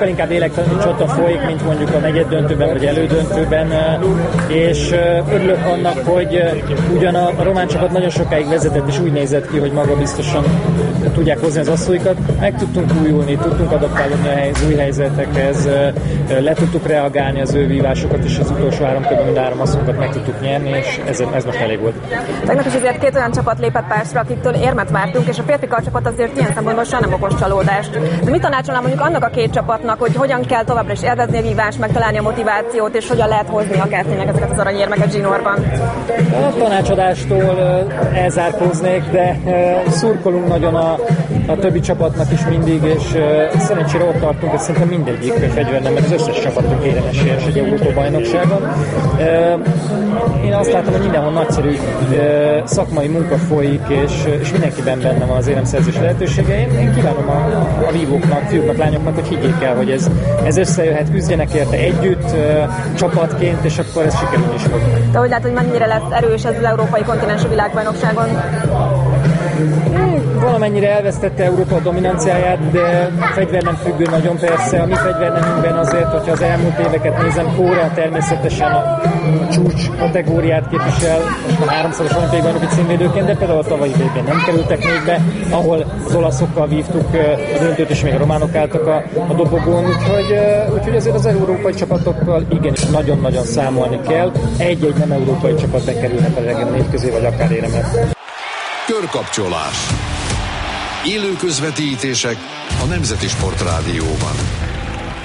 Inkább lélektani csata folyik, mint mondjuk a negyeddöntőben vagy elődöntőben, és örülök annak, hogy ugyan a román csapat nagyon sokáig vezetett, és úgy nézett ki, hogy maga biztosan tudják hozni az asszóikat. Meg tudtunk újulni, tudtunk adaptálódni az új helyzetekhez, le tudtuk reagálni az ő vívásokat, és az utolsó 3 körben mind 3 asszókat meg tudtuk nyerni, és ez most elég volt. Tegnap is azért 2 olyan csapat lépett párszra, akiktől érmet vártunk, és a férfi karcsapat azért ilyen szempontból sem nem okos csalódást. De mit tanácsolnám mondjuk annak a 2 csapatnak, hogy hogyan kell továbbra is élvezni a vívást, megtalálni a motivációt, és hogyan lehet hozni akár tényleg ezeket az aranyérmeket zsinórban? A tanácsadástól elzárkóznék, de szurkolunk nagyon a többi csapatnak is mindig, és szerencsére ott tartunk, hogy szerintem mindegyik fegyvernem, mert az összes csapatunk érenesélyes egy Európa-bajnokságon. Én azt látom, hogy mindenhol nagyszerű szakmai munka folyik, és mindenkiben benne van az éremszerzés lehetősége. Én kívánom a vívóknak, fiúknak, lányoknak, hogy higgyék el, hogy ez összejöhet, küzdjenek érte együtt, csapatként, és akkor ez sikerül is fog. De hogy látod, hogy mennyire lesz erős ez az európai kontinens a világbajnokságon? Valamennyire elvesztette Európa a dominanciáját, de fegyver nem függő nagyon persze. A mi fegyvernemünkben azért, hogyha az elmúlt éveket nézem, Korea természetesen a csúcs kategóriát képvisel, most már 3-szoros olimpiai bajnoki címvédőként, de például a tavalyi évben nem kerültek még be, ahol az olaszokkal vívtuk a döntőt, és még a románok álltak a dobogón, úgyhogy azért az európai csapatokkal igenis nagyon-nagyon számolni kell. Egy-egy nem európai csapat bekerülhet a legjobb 4 közé, vagy akár éremre. Körkapcsolás. Élő közvetítések a Nemzeti Sportrádióban.